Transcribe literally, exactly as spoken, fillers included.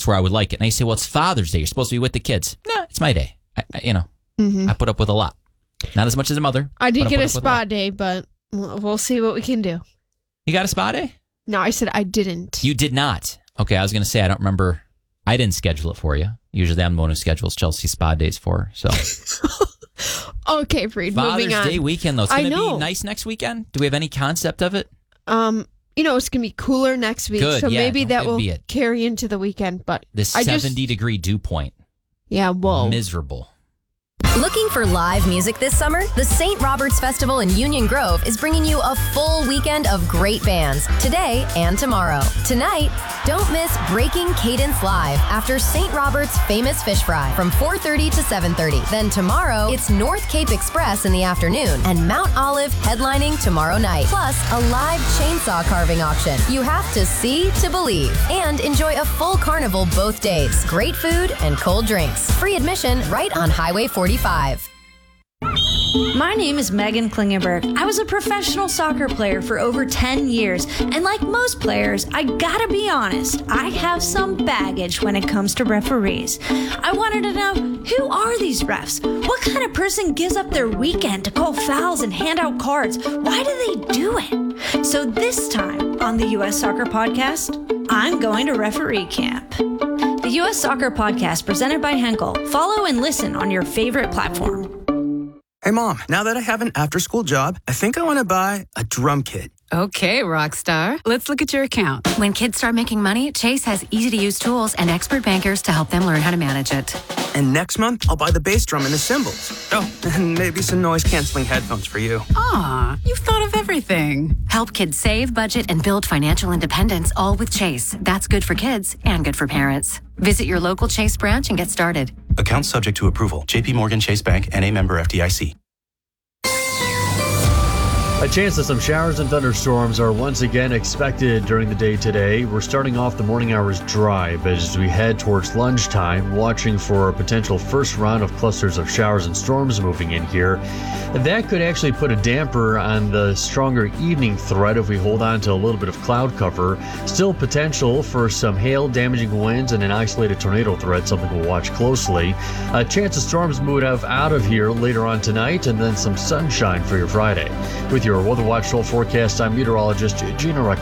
That's where I would like it. And they say, well, it's Father's Day. You're supposed to be with the kids. No, it's my day. I, I, you know, mm-hmm. I put up with a lot. Not as much as a mother. I did get a spa day, but we'll see what we can do. You got a spa day? No, I said I didn't. You did not. Okay, I was going to say, I don't remember. I didn't schedule it for you. Usually I'm the one who schedules Chelsea spa days for her. So. Okay, Freed, Father's moving on. Day weekend, though. It's going to know. be nice next weekend. Do we have any concept of it? Um, You know, it's going to be cooler next week. Good, so yeah, maybe that will it. carry into the weekend. But This I seventy just, degree dew point. Yeah, whoa. Miserable. Looking for live music this summer? The Saint Roberts Festival in Union Grove is bringing you a full weekend of great bands today and tomorrow. Tonight, don't miss Breaking Cadence Live after Saint Roberts Famous Fish Fry from four thirty to seven thirty. Then tomorrow, it's North Cape Express in the afternoon and Mount Olive headlining tomorrow night. Plus, a live chainsaw carving auction. You have to see to believe. And enjoy a full carnival both days. Great food and cold drinks. Free admission right on Highway forty-five. My name is Megan Klingenberg. I was a professional soccer player for over ten years, and like most players, I gotta be honest, I have some baggage when it comes to referees. I wanted to know, who are these refs? What kind of person gives up their weekend to call fouls and hand out cards? Why do they do it? So this time on the U S Soccer Podcast, I'm going to referee camp. The U S Soccer Podcast presented by Henkel. Follow and listen on your favorite platform. Hey, Mom, now that I have an after-school job, I think I want to buy a drum kit. Okay, Rockstar. Let's look at your account. When kids start making money, Chase has easy-to-use tools and expert bankers to help them learn how to manage it. And next month, I'll buy the bass drum and the cymbals. Oh, and maybe some noise-canceling headphones for you. Aw, you've thought of everything. Help kids save, budget, and build financial independence, all with Chase. That's good for kids and good for parents. Visit your local Chase branch and get started. Account subject to approval. J P Morgan Chase Bank and a member F D I C. A chance of some showers and thunderstorms are once again expected during the day today. We're starting off the morning hours dry, but as we head towards lunchtime, watching for a potential first round of clusters of showers and storms moving in here. That could actually put a damper on the stronger evening threat if we hold on to a little bit of cloud cover. Still potential for some hail, damaging winds, and an isolated tornado threat, something we'll watch closely. A chance of storms move out of here later on tonight, and then some sunshine for your Friday. With your Weather Watch full forecast, I'm meteorologist Gina Ruck.